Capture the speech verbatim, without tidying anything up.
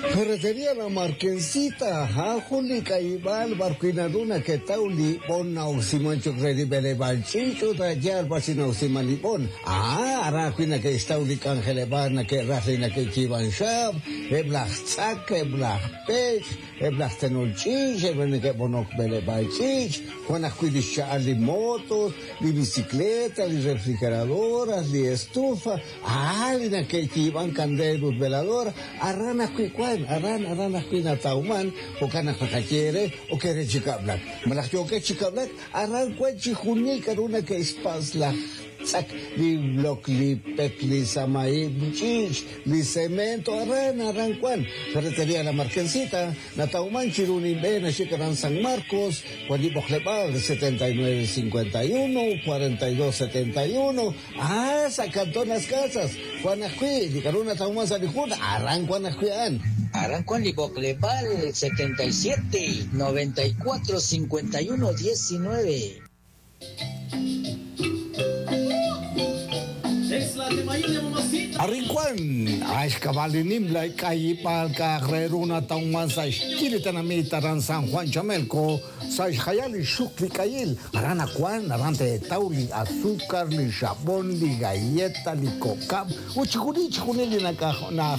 Ferretería La Marquesita, Juli Caibal, Barquinaduna, que tauli, bon nausimancho credi bele balchincho, tajar basinausimalipon. Ah, Araquina que estaudi cangelebana, que rafina que chivan shab, eblah tzak, eblah pech, eblah tenolchich, eblah que bonok bele balchich, Juanacuidisha ali motos, li bicicleta, li refrigeradoras, li estufa, ah, li na que chivan candelos veladoras, arrana cuicuan, arana, arana cuina tauman, o cana jacachere, o que re chica black. Malas yo que chica black, arran cuachi junica, una que espasla. Sak, li bloc, li pec, li samay, chich, li cemento, arran, arran cuan. Ferretería La Marquesita, Natauman, Chirunimbe, Chicaran San Marcos, Juaniboclebal, setenta y nueve cincuenta y uno, cuarenta y dos setenta y uno. Ah, sacantón las casas. Juanacuí, Licaruna Tauman Salijuna, arran Juanacuian. Arranco en Liboclebal, setenta y siete, noventa y cuatro, cincuenta y uno, diecinueve. Arrincuan, Aishkabalinim, like Ayipal, Carreruna, Tauman, Kiritanamita, Ran San Juan Chamelco, Sai Hayali, Shukli Kayil, Aranacuan, Arante Tauli, Azúcar, li Chabón, li Galleta, li Cocab, Uchikuri, Chikunili, na